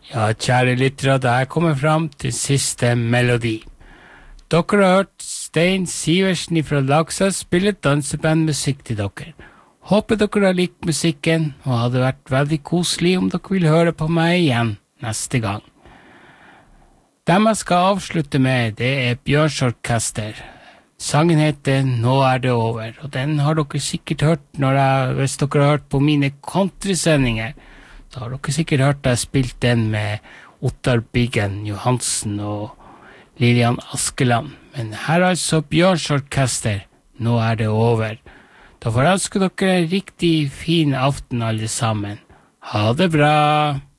Ja, kjære lyttere, da jeg kommer fram til siste melodi. Dere har hørt Stein Sivertsen fra Laksa spille dansebandmusikk til dere. Håper dere har likt musikken, og hadde vært veldig koselig om dere vil høre på meg igjen neste gang. Dem jeg skal avslutte med, det er Bjørns Orkester. Sangen heter Nå er det over, og den har dere sikkert hørt hvis dere har hørt på mine countrysendinger. Da har dere sikkert hørt at jeg spilte den med Ottar Biggen Johansen og Lilian Askeland. Men her er altså Bjørns Orkester, Nå er det over. Da får jeg ønske dere en riktig fin aften alle sammen. Ha det bra!